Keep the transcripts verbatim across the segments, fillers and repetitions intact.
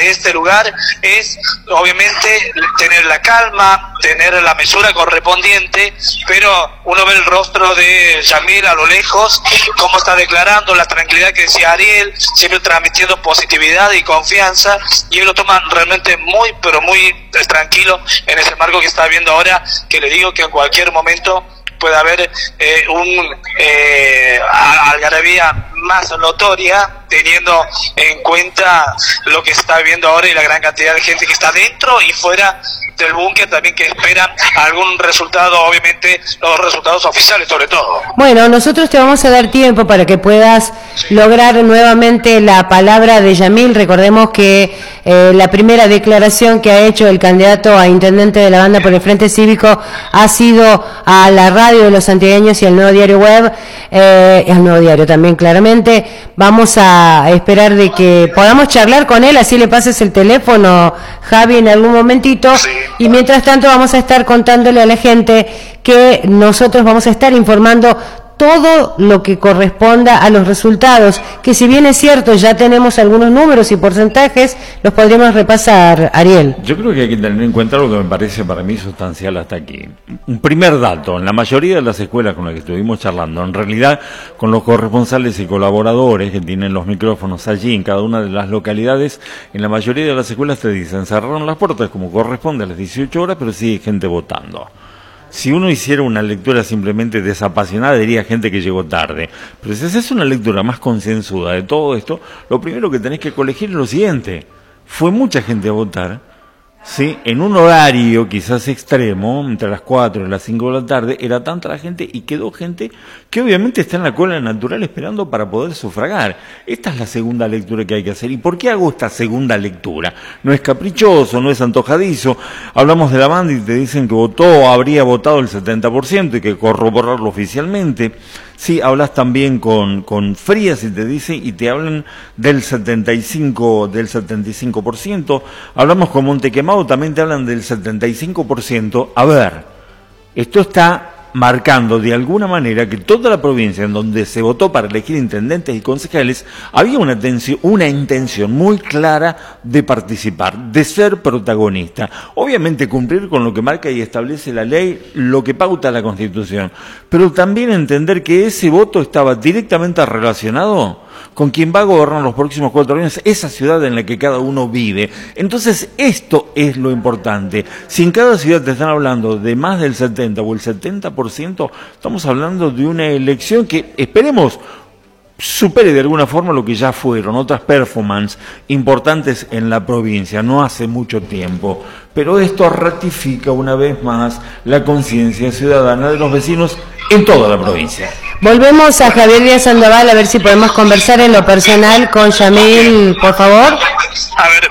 de este lugar es obviamente tener la calma, tener la mesura correspondiente, pero uno ve el rostro de Yamil a lo lejos, cómo está declarando, la tranquilidad que decía Ariel, siempre transmitiendo positividad y confianza, y él lo toma realmente muy, pero muy eh, tranquilo en ese marco que está viendo ahora, que le digo que en cualquier momento puede haber eh, un eh, algarabía más notoria, teniendo en cuenta lo que está viendo ahora y la gran cantidad de gente que está dentro y fuera del búnker también, que esperan algún resultado, obviamente los resultados oficiales sobre todo. Bueno, nosotros te vamos a dar tiempo para que puedas lograr nuevamente la palabra de Yamil. Recordemos que eh, la primera declaración que ha hecho el candidato a intendente de la banda por el Frente Cívico ha sido a la radio de los santiagueños y al Nuevo Diario Web, eh, al Nuevo Diario también claramente. Vamos a esperar de que podamos charlar con él, así le pases el teléfono, Javi, en algún momentito. Sí. Y mientras tanto vamos a estar contándole a la gente que nosotros vamos a estar informando todo lo que corresponda a los resultados, que si bien es cierto, ya tenemos algunos números y porcentajes, los podríamos repasar, Ariel. Yo creo que hay que tener en cuenta algo que me parece para mí sustancial hasta aquí. Un primer dato, en la mayoría de las escuelas con las que estuvimos charlando, en realidad con los corresponsales y colaboradores que tienen los micrófonos allí en cada una de las localidades, en la mayoría de las escuelas te dicen, cerraron las puertas como corresponde a las dieciocho horas, pero sigue gente votando. Si uno hiciera una lectura simplemente desapasionada, diría gente que llegó tarde. Pero si haces una lectura más concienzuda de todo esto, lo primero que tenés que colegir es lo siguiente. Fue mucha gente a votar, ¿sí? En un horario quizás extremo, entre las cuatro y las cinco de la tarde, era tanta la gente y quedó gente que obviamente está en la cola natural esperando para poder sufragar. Esta es la segunda lectura que hay que hacer. ¿Y por qué hago esta segunda lectura? No es caprichoso, no es antojadizo. Hablamos de la banda y te dicen que votó, habría votado el setenta por ciento y que corroborarlo oficialmente. Sí, hablas también con, con Frías y te dicen, y te hablan del setenta y cinco, del setenta y cinco por ciento. Hablamos con Montequemado, también te hablan del setenta y cinco por ciento. A ver, esto está marcando de alguna manera que toda la provincia en donde se votó para elegir intendentes y concejales había una, tensión, una intención muy clara de participar, de ser protagonista. Obviamente cumplir con lo que marca y establece la ley, lo que pauta la Constitución, pero también entender que ese voto estaba directamente relacionado con quien va a gobernar los próximos cuatro años esa ciudad en la que cada uno vive. Entonces esto es lo importante. Si en cada ciudad te están hablando de más del setenta o el setenta por ciento, estamos hablando de una elección que esperemos supere de alguna forma lo que ya fueron otras performances importantes en la provincia no hace mucho tiempo. Pero esto ratifica una vez más la conciencia ciudadana de los vecinos en toda la provincia. Volvemos a Javier Díaz Sandoval a ver si podemos conversar en lo personal con Yamil, por favor. A ver,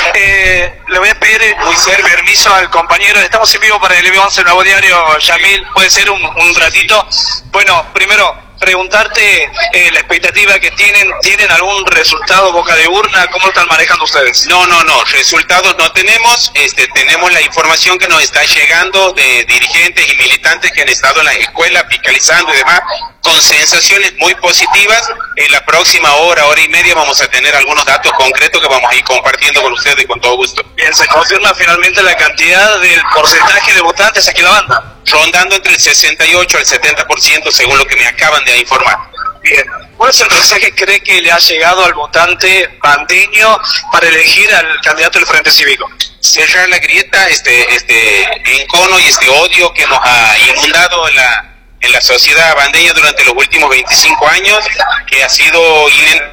eh, le voy a pedir muy ser permiso al compañero. Estamos en vivo para el once Nuevo Diario. Yamil, puede ser un, un ratito. Bueno, primero preguntarte eh, la expectativa que tienen. ¿Tienen algún resultado boca de urna? ¿Cómo lo están manejando ustedes? No, no, no, resultados no tenemos. Este, tenemos la información que nos está llegando de dirigentes y militantes que han estado en las escuelas fiscalizando y demás, con sensaciones muy positivas. En la próxima hora, hora y media vamos a tener algunos datos concretos que vamos a ir compartiendo con ustedes con todo gusto. Bien, se confirma finalmente la cantidad del porcentaje de votantes aquí en la banda. Rondando entre el sesenta y ocho al setenta por ciento según lo que me acaban de informar. Bien, ¿cuál es el mensaje que cree que le ha llegado al votante bandeño para elegir al candidato del Frente Cívico? Cerrar la grieta, este, este encono y este odio que nos ha inundado en la en la sociedad bandeña durante los últimos veinticinco años, que ha sido inen...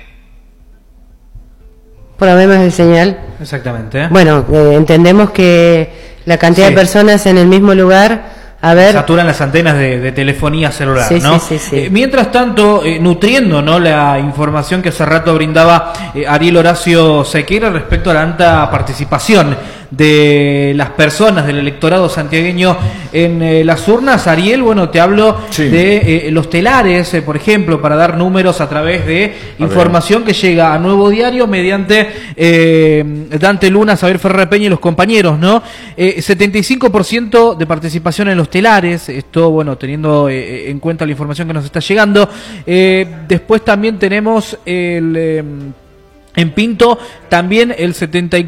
Problemas de señal. Exactamente. Bueno, eh, entendemos que la cantidad Sí. de personas en el mismo lugar, a ver... Saturan las antenas de, de telefonía celular, Sí, ¿no? sí, sí, sí. Eh, mientras tanto, eh, nutriendo, ¿no?, la información que hace rato brindaba eh, Ariel Horacio Sequeira respecto a la alta participación de las personas del electorado santiagueño en eh, las urnas. Ariel, bueno, te hablo Sí. de eh, los telares, eh, por ejemplo, para dar números a través de A información que llega a Nuevo Diario mediante eh, Dante Luna, Xavier Ferrer Peña y los compañeros, ¿no? Eh, setenta y cinco por ciento de participación en los telares, esto, bueno, teniendo eh, en cuenta la información que nos está llegando. Eh, después también tenemos el... Eh, en Pinto también el setenta y